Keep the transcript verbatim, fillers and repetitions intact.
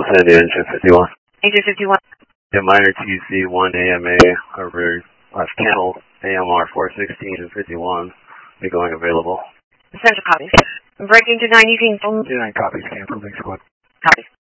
San Diego engine fifty-one. Engine fifty-one. Yeah, minor T C one A M A, over left cancel, A M R four sixteen engine fifty-one, be going available. Central copies. Breaking to nine, you can... two nine copies, cancel, big squad. Copies.